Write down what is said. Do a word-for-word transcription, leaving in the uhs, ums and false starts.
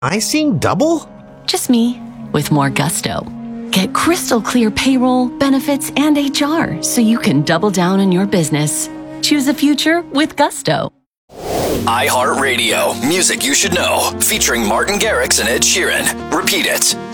I sing double? Just me, with more gusto. Get crystal clear payroll, benefits, and H R so you can double down in your business. Choose a future with gusto. iHeartRadio, music you should know, featuring Martin Garrix and Ed Sheeran. Repeat it.